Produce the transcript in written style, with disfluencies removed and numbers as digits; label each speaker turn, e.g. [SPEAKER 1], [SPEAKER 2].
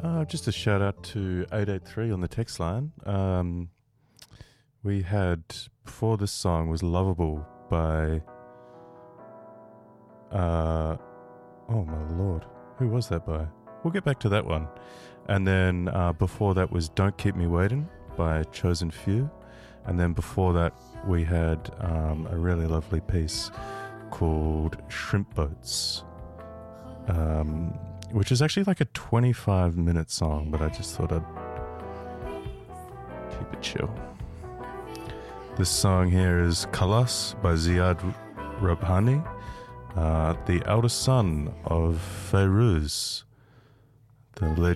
[SPEAKER 1] Just a shout out to 883 on the text line. We had, before this song was Lovable by, oh my lord, who was that by? We'll get back to that one. And then before that was Don't Keep Me Waiting by Chosen Few. And then before that we had a really lovely piece called Shrimp Boats, which is actually like a 25-minute song, but I just thought I'd keep it chill. This song here is Kalas by Ziad Rabhani, the eldest son of Fairuz, the